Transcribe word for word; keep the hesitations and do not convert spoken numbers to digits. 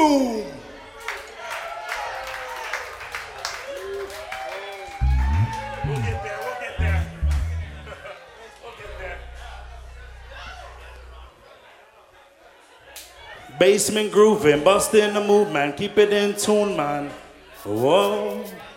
Boom. We'll get there, we'll get there. We'll get there. Basement grooving, busting the move, man. Keep it in tune, man. Whoa.